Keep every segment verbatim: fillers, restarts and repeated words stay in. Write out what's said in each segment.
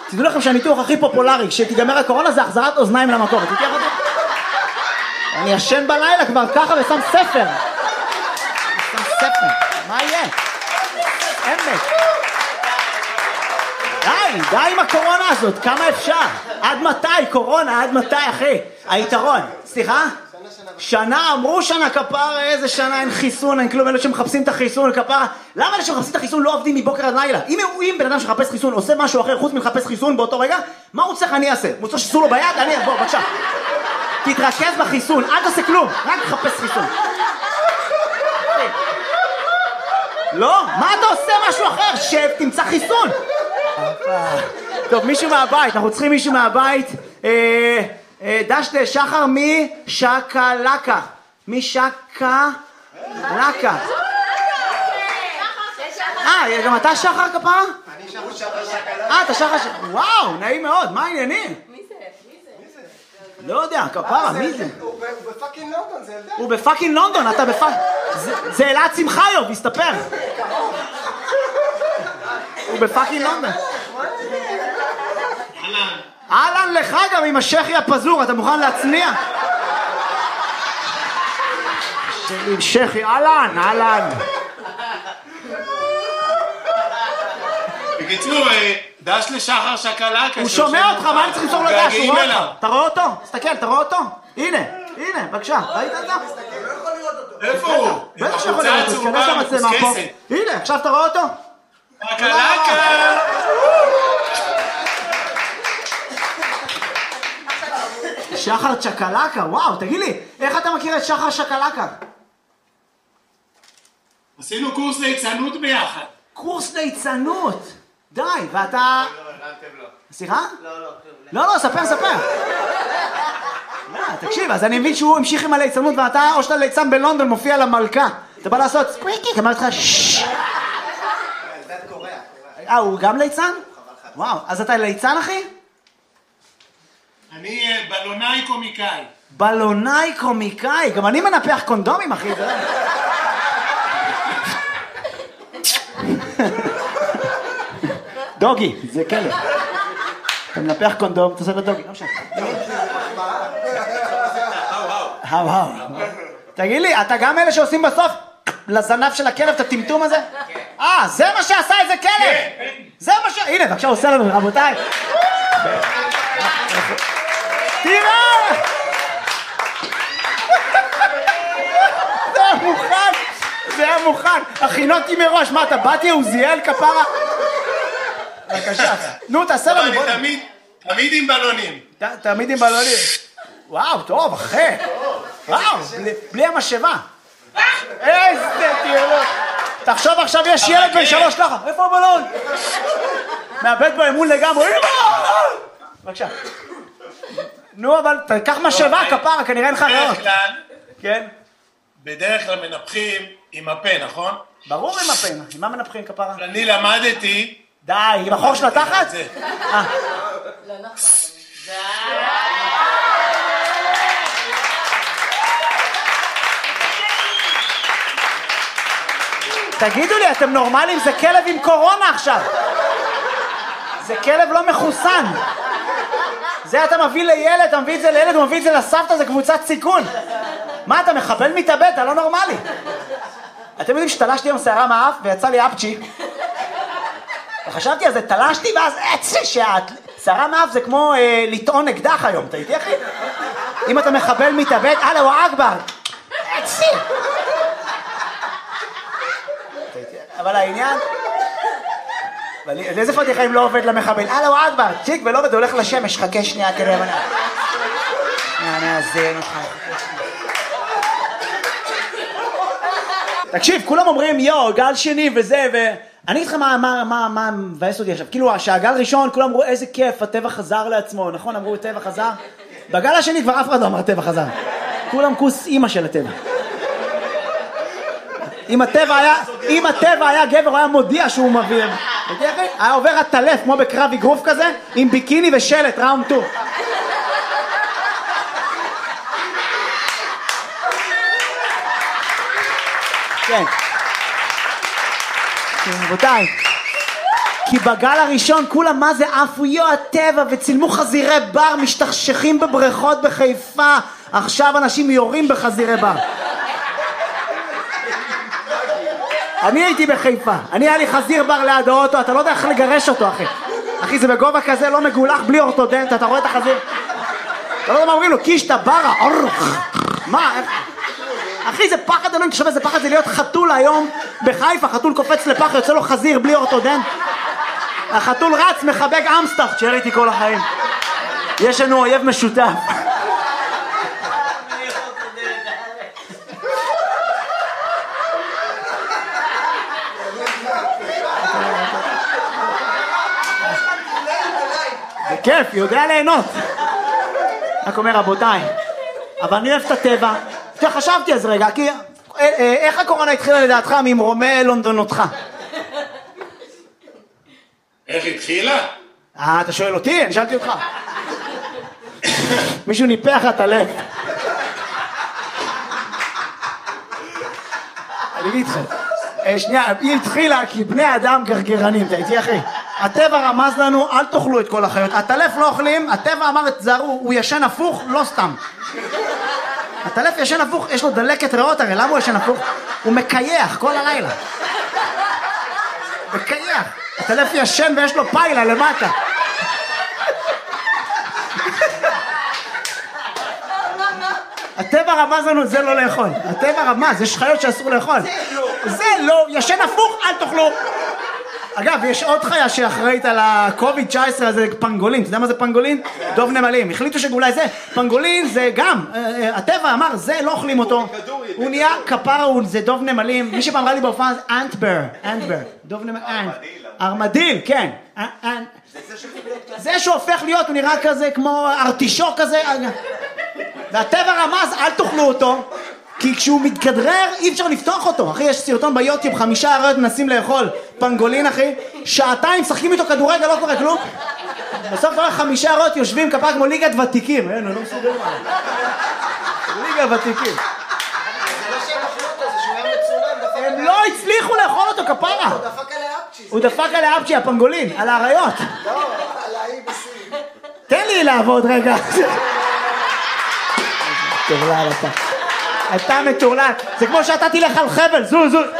תדעו לכם שהניתוח הכי פופולרי, כשתיגמר הקורונה זה החזרת אוזניים למקום. תתייח אותי? אני ישן בלילה כבר ככה ושם ספר. שם ספר. מה יהיה? אמת. די, די עם הקורונה הזאת, כמה אפשר? עד מתי, קורונה, עד מתי, אחי? היתרון, סליחה? שנה, אמרו שנה כפרה, איזה שנה, אין חיסון, אין כלום, אלה שמחפשים את החיסון, כפרה. למה אלה שמחפשים את החיסון לא עובדים מבוקר עד לילה? אם, אם בן אדם שמחפש חיסון עושה משהו אחר חוץ מלחפש חיסון באותו רגע, מה הוא צריך אני אעשה? הוא צריך שסו לו ביד? אני, בוא, בבקשה. תתרכז בחיסון, אל תעשה כלום, רק תחפש חיסון. לא, מה אתה עושה משהו אחר? שב, תמצא חיסון. טוב, מישהו מהבית, אנחנו צריכים מישהו מהבית. דש שחר משקלקה. משקלקה. אה, גם אתה שחר כפרה? אני שחר שקלקה. אה, אתה שחר שקלקה. וואו, נעים מאוד, מה העניינים? מי זה? מי זה? לא יודע, כפרה, מי זה? הוא בפאקינג לונדון, זה ילדה. הוא בפאקינג לונדון, אתה בפאקינג... זה אלעד שמחיוב, הסתפר. הוא בפאקינג לונדון. אהלן לך גם עם השכי הפזור, אתה מוכן להצניע? עם שכי, אהלן, אהלן. בקיצור, דש לשחר שקלקה. הוא שומע אותך, מה אני צריך למסור לדש? הוא רואה אותך. אתה רואה אותו? תסתכל, אתה רואה אותו? הנה, הנה, בבקשה, ראית את זה? לא יכול לראות אותו. איפה הוא? בטח שיכול לראות אותו, תכנס למצלמה פה. הנה, עכשיו אתה רואה אותו? שקלקה! שחר צ'קלקה, וואו, תגיד לי, איך אתה מכיר את שחר שקלקה? עשינו קורס ליצנות ביחד. קורס ליצנות, די, ואתה... לא, הרמתם לו. סליחה? לא, לא. לא, לא, ספר, ספר. תקשיב, אז אני מבין שהוא המשיך עם הליצנות ואתה, או שאתה ליצן בלונדון, מופיע למלכה. אתה בא לעשות סקוויקי, אמרתי לך ששש. זה קורע. אה, הוא גם ליצן? וואו, אז אתה ליצן, אחי? אני בלונאי קומיקאי. בלונאי קומיקאי, גם אני מנפח קונדומים, אחי. דוגי, זה כלב. אתה מנפח קונדום, אתה עושה לו דוגי, לא משנה. האו, האו. תגיד לי, אתה גם אלה שעושים בסוף לזנב של הכלב את הטמטום הזה? אה, זה מה שעשה איזה כלב! זה מה ש... הנה, בבקשה, עושה לנו, רבותיי. תראה! זה היה מוכן, זה היה מוכן. הכינותי מראש, מה אתה באתי עוזיאל כפרה? בבקשה, נו תעשה לנו בוא. אני תמיד, תמיד עם בלונים. תמיד עם בלונים. וואו, טוב, אחי. וואו, בלי המשאבה. איזה טיולות. תחשוב עכשיו יש ילד בן שלוש ככה, איפה הבלון? מאבד בו אמון לגמרי. בבקשה. נו, אבל תקח משאבה, כפרה, כנראה אין לך רעות. בדרך כלל, כן? בדרך כלל מנפחים עם הפה, נכון? ברור עם הפה, עם מה מנפחים כפרה? אני למדתי... די, עם החור של התחת? זה. אה. לא נכון. תגידו לי, אתם נורמלים? זה כלב עם קורונה עכשיו. זה כלב לא מחוסן. זה אתה מביא לילד, אתה מביא את זה לילד, הוא מביא את זה לסבתא, זה קבוצת סיכון. מה, אתה מחבל מתאבד? אתה לא נורמלי. אתם יודעים שתלשתי עם שערה מהאף ויצא לי אפצ'י. וחשבתי על זה, תלשתי ואז אצה שאת. שערה מהאף זה כמו אה, לטעון אקדח היום, אתה איתי אחי? אם אתה מחבל מתאבד, אללה ואכבר. אצה. אבל העניין... איזה פתיחה אם לא עובד למחבל? אללה ואכבר, צ'יק ולא עובד, הולך לשמש, חכה שנייה, תראה מנה. נאזן אותך. תקשיב, כולם אומרים יו, גל שני וזה, ואני אגיד לך מה, מה, מה, מה מבאס אותי עכשיו. כאילו, שהגל ראשון, כולם אמרו איזה כיף, הטבע חזר לעצמו, נכון? אמרו הטבע חזר. בגל השני כבר אף אחד לא אמר הטבע חזר. כולם כוס אימא של הטבע. אם הטבע היה, אם הטבע היה גבר, הוא היה מודיע שהוא מביא. היה עובר הטלף, כמו בקרב אגרוף כזה, עם ביקיני ושלט, ראונד טו. כן. רבותיי, כי בגל הראשון כולם מה זה עפו יו הטבע וצילמו חזירי בר משתכשכים בבריכות בחיפה. עכשיו אנשים יורים בחזירי בר. אני הייתי בחיפה, אני היה לי חזיר בר ליד האוטו, אתה לא יודע איך לגרש אותו אחי. אחי זה בגובה כזה לא מגולח בלי אורתודנט, אתה רואה את החזיר? אתה לא יודע מה אומרים לו, קישטה ברה, אורח. מה? אחי זה פחד אלוהים, תשמע איזה פחד זה להיות חתול היום בחיפה, חתול קופץ לפח, יוצא לו חזיר בלי אורתודנט. החתול רץ, מחבק אמסטח, תשאר איתי כל החיים. יש לנו אויב משותף. זה כיף, יודע ליהנות. רק אומר רבותיי, אבל אני אוהב את הטבע. חשבתי אז רגע, כי איך הקורונה התחילה לדעתך ממרומי לונדונותך? איך התחילה? אה, אתה שואל אותי? אני שאלתי אותך. מישהו ניפח את הלב. אני אגיד לך, שנייה, היא התחילה כי בני אדם גרגרנים, אתה איתי אחי? הטבע רמז לנו, אל תאכלו את כל החיות. הטלף לא אוכלים, הטבע אמר, תזהרו, הוא ישן הפוך, לא סתם. הטלף ישן הפוך, יש לו דלקת ריאות, הרי למה הוא ישן הפוך? הוא מקייח כל הלילה. מקייח. הטלף ישן ויש לו פיילה למטה. הטבע רמז לנו, זה לא לאכול. הטבע רמז, יש חיות שאסור לאכול. זה לא, ישן הפוך, אל תאכלו. אגב, יש עוד חיה שאחראית על ה-קוביד תשע עשרה, זה פנגולין. אתה יודע מה זה פנגולין? דוב נמלים. החליטו שאולי זה, פנגולין זה גם, הטבע אמר, זה לא אוכלים אותו. הוא נהיה כפרה, זה דוב נמלים. מי שפעם ראה לי בהופעה זה אנטבר, אנטבר. דוב נמלים, ארמדיל, כן. זה שהופך להיות, הוא נראה כזה כמו ארטישוק כזה. והטבע רמז, אל תאכלו אותו. כי כשהוא מתכדרר אי אפשר לפתוח אותו. אחי, יש סרטון ביוטיוב, חמישה אריות מנסים לאכול פנגולין אחי, שעתיים שחקים איתו כדורגל, לא קורה כלום. בסוף כבר חמישה אריות יושבים כפה כמו ליגת ותיקים. אין, לא מסוגל מה. ליגת ותיקים. זה לא שהם אכלו אותו, זה שהוא היה מצולם. הם לא הצליחו לאכול אותו כפרה. הוא דפק עלי אפצ'י. הוא דפק עלי אפצ'י, הפנגולין, על האריות. לא, על האי בסין. תן לי לעבוד רגע. טורלל אתה. אתה מטורלל. זה כמו שאתה תלך על חבל, זו זו.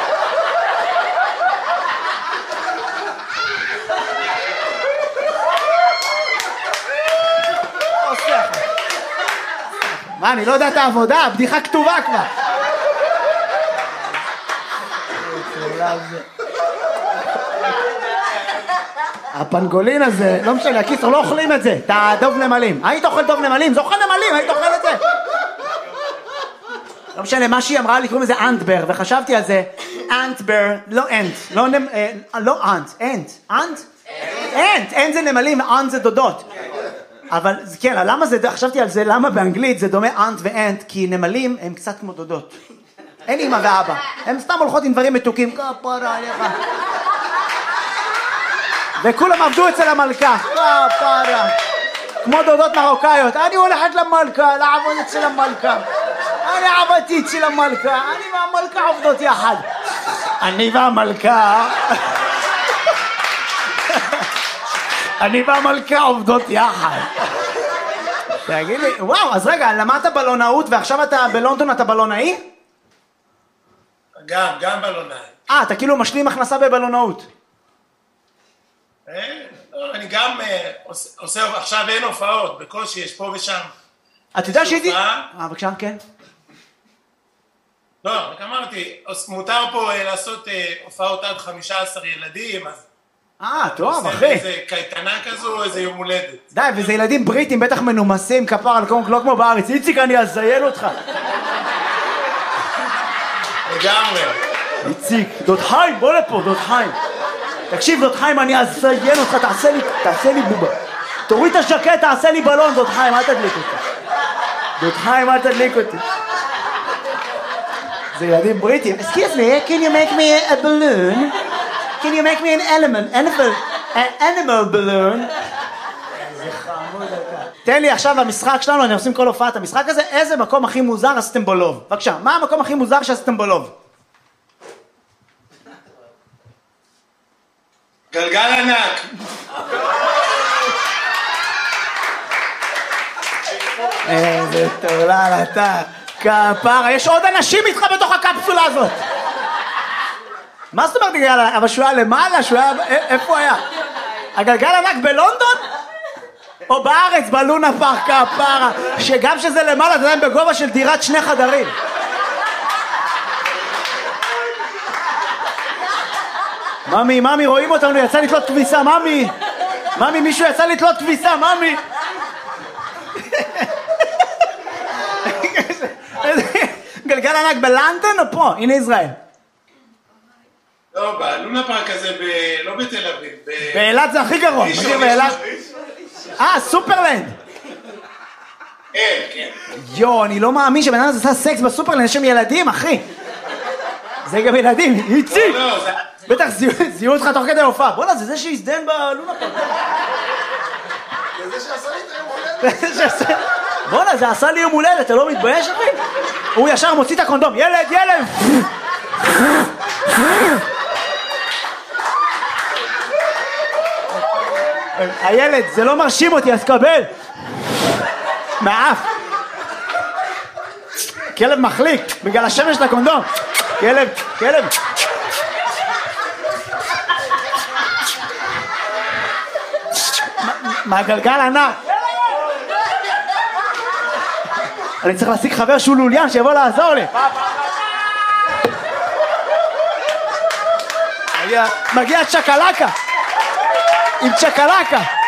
מה, אני לא יודע את העבודה, הבדיחה כתובה כבר. הפנגולין הזה, לא משנה, הקיצר, לא אוכלים את זה, את הדוב נמלים. היית אוכל דוב נמלים? זה אוכל נמלים, היית אוכל את זה. לא משנה, מה שהיא אמרה לי, קוראים לזה אנטבר, וחשבתי על זה, אנטבר, לא אנט, לא נמ... לא אנט, אנט, אנט? אנט, אנט זה נמלים, אנט זה דודות. אבל כן, למה זה, חשבתי על זה, למה באנגלית זה דומה אנט ואנט, כי נמלים הם קצת כמו דודות. אין אמא ואבא, הם סתם הולכות עם דברים מתוקים, כפרה עליך. וכולם עבדו אצל המלכה, כפרה. כמו דודות מרוקאיות, אני הולכת למלכה, לעבוד אצל המלכה. אני עבדתי אצל המלכה, אני והמלכה עובדות יחד. אני והמלכה... אני והמלכה עובדות יחד. תגיד לי, וואו, אז רגע, למדת בלונאות ועכשיו אתה בלונדון, אתה בלונאי? גם, גם בלונאי. אה, אתה כאילו משלים הכנסה בבלונאות. אני גם עושה, עכשיו אין הופעות, בקושי, יש פה ושם. אתה יודע שהייתי... אה, בבקשה, כן. לא, רק אמרתי, מותר פה לעשות הופעות עד חמישה עשר ילדים, אז... אה, טוב, אחי. עושה איזה קייטנה כזו, איזה יום הולדת. די, וזה ילדים בריטים, בטח מנומסים, כפר על קום, לא כמו בארץ. איציק, אני אזיין אותך. לגמרי. איציק, דוד חיים, בוא לפה, דוד חיים. תקשיב, דוד חיים, אני אזיין אותך, תעשה לי, תעשה לי בובה. תוריד את השקט, תעשה לי בלון, דוד חיים, אל תדליק אותי. דוד חיים, אל תדליק אותי. זה ילדים בריטים. Excuse me, can you make me a balloon? Can you make me an element, animal, an animal balloon? איזה חמוד אתה. תן לי עכשיו המשחק שלנו, אני עושים כל הופעת המשחק הזה, איזה מקום הכי מוזר עשיתם בו לוב? בבקשה, מה המקום הכי מוזר שעשיתם בו לוב? גלגל ענק. איזה טורלל אתה. כפרה, יש עוד אנשים איתך בתוך הקפסולה הזאת. מה זאת אומרת גלגל ענק? אבל שהוא היה למעלה, שהוא היה... איפה היה? הגלגל ענק בלונדון? או בארץ, בלונה פארק, כפרה, שגם שזה למעלה, אתה יודע, בגובה של דירת שני חדרים. ממי, ממי, רואים אותנו, יצא לתלות כביסה, ממי. ממי, מישהו יצא לתלות כביסה, ממי. גלגל ענק בלונדון או פה? הנה ישראל. לא, בלונה פארק הזה, לא בתל אביב. באילת זה הכי גרוע. מכיר באילת? אה, סופרלנד. כן, כן. יו, אני לא מאמין שבן אדם הזה עשה סקס בסופרלנד, יש שם ילדים, אחי. זה גם ילדים, איציק. בטח זיהו אותך תוך כדי הופעה. בוא'נה, זה זה שהזדן בלונה פארק. זה זה שעשה לי את היום הולדת. בוא'נה, זה עשה לי יום הולדת, אתה לא מתבייש, אחי? הוא ישר מוציא את הקונדום. ילד, ילד! הילד, זה לא מרשים אותי, אז קבל. מהאף. כלב מחליק, בגלל השמש של הקונדום. כלב, כלב. מהגלגל ענק. אני צריך להשיג חבר שהוא לוליין שיבוא לעזור לי. מגיע צ'קלקה עם צ'קלקה